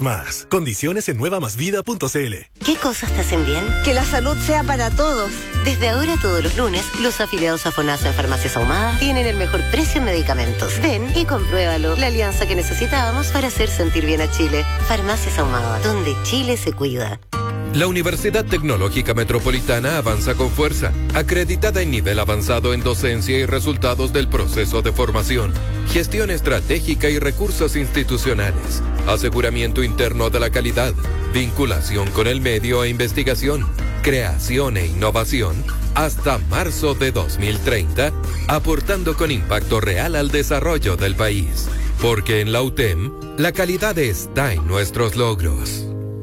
más. Condiciones en nuevamásvida.cl. ¿Qué cosas te hacen bien? Que la salud sea para todos. Desde ahora, todos los lunes, los afiliados a FONASA en Farmacias Ahumadas tienen el mejor precio en medicamentos. Ven y compruébalo. La alianza que necesitábamos para hacer sentir bien a Chile. Farmacias Ahumadas, donde Chile se cuida. La Universidad Tecnológica Metropolitana avanza con fuerza, acreditada en nivel avanzado en docencia y resultados del proceso de formación, gestión estratégica y recursos institucionales, aseguramiento interno de la calidad, vinculación con el medio e investigación, creación e innovación, hasta marzo de 2030, aportando con impacto real al desarrollo del país. Porque en la UTEM, la calidad está en nuestros logros.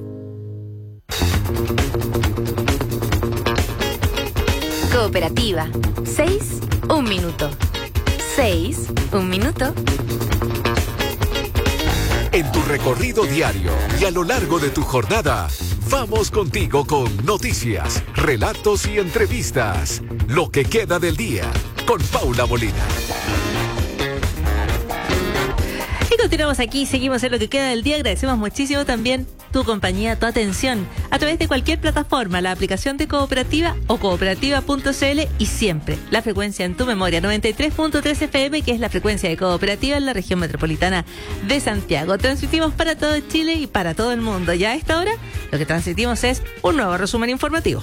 Cooperativa. 6, 1 minuto. 6, 1 minuto. En tu recorrido diario y a lo largo de tu jornada, vamos contigo con noticias, relatos y entrevistas. Lo que queda del día con Paula Molina. Y continuamos aquí, seguimos en lo que queda del día. Agradecemos muchísimo también tu compañía, tu atención, a través de cualquier plataforma, la aplicación de Cooperativa o cooperativa.cl y siempre la frecuencia en tu memoria, 93.3 FM, que es la frecuencia de Cooperativa en la región metropolitana de Santiago. Transmitimos para todo Chile y para todo el mundo. Ya a esta hora lo que transmitimos es un nuevo resumen informativo.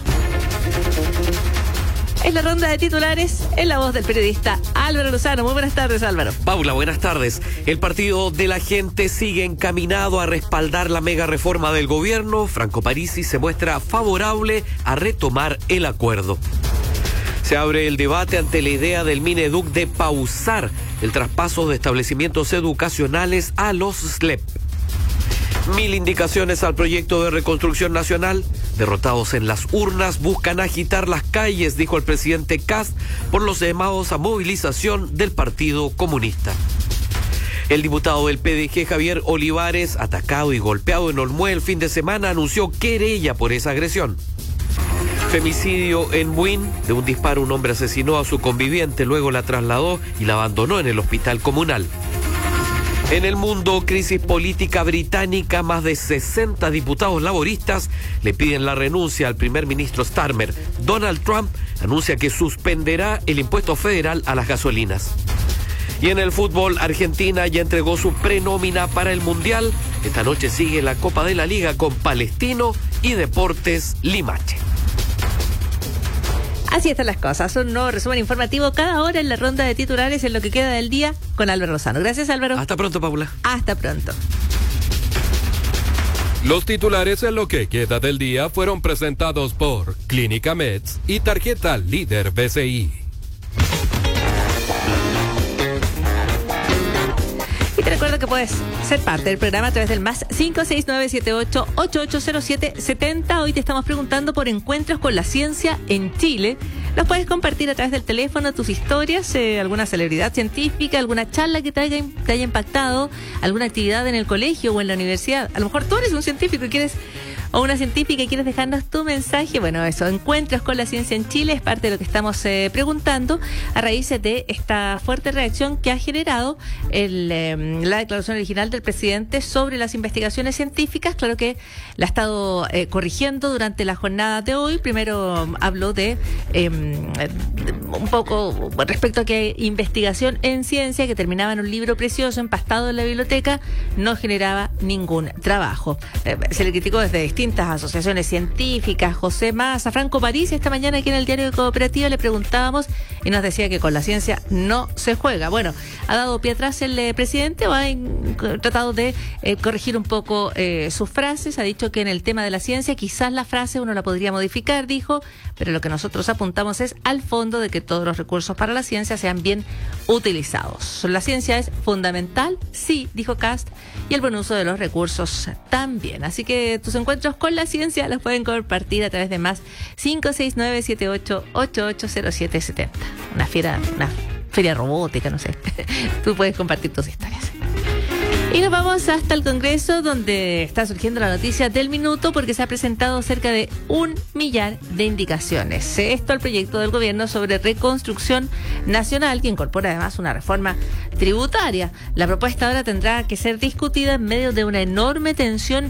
Es la ronda de titulares en la voz del periodista Álvaro Lozano. Muy buenas tardes, Álvaro. Paula, buenas tardes. El Partido de la Gente sigue encaminado a respaldar la mega reforma del gobierno. Franco Parisi se muestra favorable a retomar el acuerdo. Se abre el debate ante la idea del Mineduc de pausar el traspaso de establecimientos educacionales a los SLEP. 1000 indicaciones al proyecto de reconstrucción nacional. Derrotados en las urnas, buscan agitar las calles, dijo el presidente Kast, por los llamados a movilización del Partido Comunista. El diputado del PDG, Javier Olivares, atacado y golpeado en Olmué el fin de semana, anunció querella por esa agresión. Femicidio en Buin. De un disparo, un hombre asesinó a su conviviente, luego la trasladó y la abandonó en el hospital comunal. En el mundo, crisis política británica, más de 60 diputados laboristas le piden la renuncia al primer ministro Starmer. Donald Trump anuncia que suspenderá el impuesto federal a las gasolinas. Y en el fútbol, Argentina ya entregó su prenómina para el Mundial. Esta noche sigue la Copa de la Liga con Palestino y Deportes Limache. Así están las cosas. Un nuevo resumen informativo cada hora en la ronda de titulares en lo que queda del día con Álvaro Lozano. Gracias, Álvaro. Hasta pronto, Paula. Hasta pronto. Los titulares en lo que queda del día fueron presentados por Clínica Meds y Tarjeta Líder BCI. Y te recuerdo que puedes ser parte del programa a través del más 56978880770. Hoy te estamos preguntando por encuentros con la ciencia en Chile. Los puedes compartir a través del teléfono, tus historias, alguna celebridad científica, alguna charla que te haya impactado, alguna actividad en el colegio o en la universidad. A lo mejor tú eres un científico y quieres... o una científica y quieres dejarnos tu mensaje. Bueno, eso, encuentros con la ciencia en Chile, es parte de lo que estamos preguntando a raíz de esta fuerte reacción que ha generado la declaración original del presidente sobre las investigaciones científicas. Claro que la ha estado corrigiendo durante la jornada de hoy. Primero habló de un poco respecto a que investigación en ciencia que terminaba en un libro precioso empastado en la biblioteca no generaba ningún trabajo. Se le criticó desde distintas asociaciones científicas. José Massa, Franco Parisi, esta mañana aquí en el diario de Cooperativa le preguntábamos y nos decía que con la ciencia no se juega. Bueno, ha dado pie atrás el presidente o ha tratado de corregir un poco sus frases. Ha dicho que en el tema de la ciencia quizás la frase uno la podría modificar, dijo, pero lo que nosotros apuntamos es al fondo de que todos los recursos para la ciencia sean bien utilizados. La ciencia es fundamental, sí, dijo Kast, y el buen uso de los recursos también. Así que tus encuentros con la ciencia los pueden compartir a través de más 56978880770. Una feria robótica, no sé. Tú puedes compartir tus historias. Y nos vamos hasta el Congreso, donde está surgiendo la noticia del minuto, porque se ha presentado cerca de 1 millar de indicaciones. Esto al proyecto del gobierno sobre reconstrucción nacional, que incorpora además una reforma tributaria. La propuesta ahora tendrá que ser discutida en medio de una enorme tensión